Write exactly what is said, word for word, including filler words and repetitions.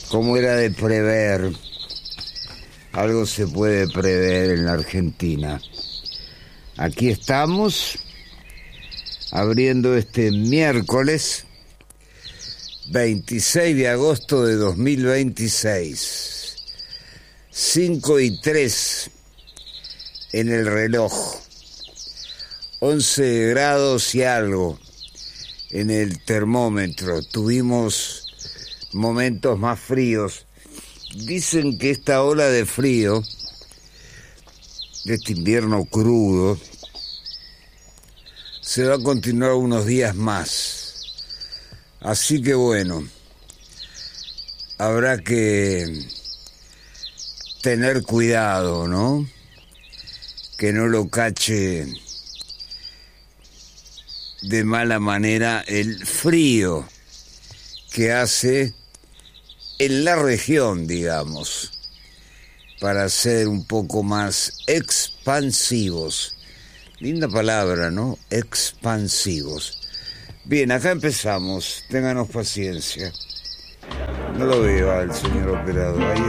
Como era de prever, algo se puede prever en la Argentina. Aquí estamos, abriendo este miércoles veintiséis de agosto de dos mil veintiséis, cinco y tres en el reloj, once grados y algo en el termómetro. Tuvimos momentos más fríos. Dicen que esta ola de frío, de este invierno crudo, se va a continuar unos días más. Así que bueno, habrá que tener cuidado, ¿no? Que no lo cache de mala manera el frío que hace en la región, digamos, para ser un poco más expansivos. Linda palabra, ¿no? Expansivos. Bien, acá empezamos. Ténganos paciencia. No lo veo al señor operador. Ahí